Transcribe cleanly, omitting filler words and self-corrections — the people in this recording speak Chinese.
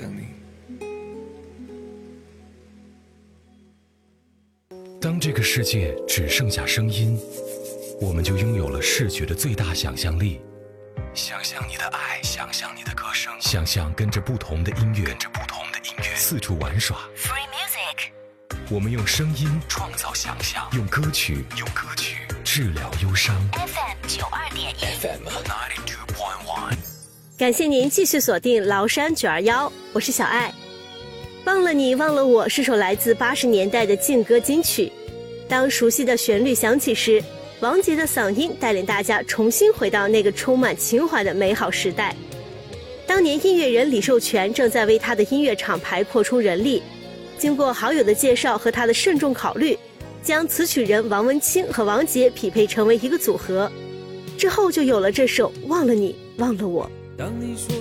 等你。 当这个世界只剩下声音，我们就拥有了视觉的最大想象力。想象你的爱，想象你的歌声，想象跟着不同的音乐，四处玩耍。 Free music。 我们用声音创造想象，用歌曲治疗忧伤。 FM 92.1 FM 92.1。 感谢您继续锁定崂山921，我是小爱。忘了你，忘了我是首来自80年代的劲歌金曲。当熟悉的旋律响起时，王杰的嗓音带领大家重新回到那个充满情怀的美好时代。当年音乐人李寿全正在为他的音乐厂牌扩充人力，经过好友的介绍和他的慎重考虑，将词曲人王文清和王杰匹配成为一个组合，之后就有了这首《忘了你，忘了我》。 当你说